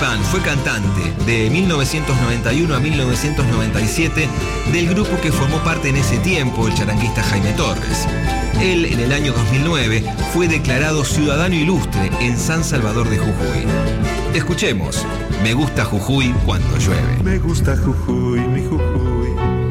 Pan fue cantante de 1991 a 1997 del grupo que formó parte en ese tiempo, el charanguista Jaime Torres. Él, en el año 2009, fue declarado ciudadano ilustre en San Salvador de Jujuy. Escuchemos, Me gusta Jujuy cuando llueve. Me gusta Jujuy, mi Jujuy.